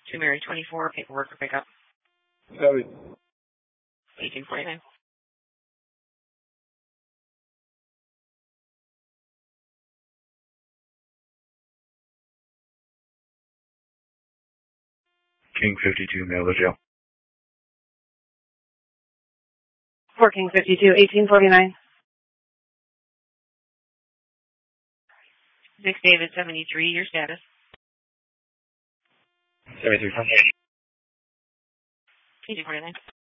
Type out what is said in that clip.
To Mary 24, paperwork for pickup. Heavy. 1849. King 52, mail to jail. For King 52, 1849. Nick David 73, your status. 73. 1849.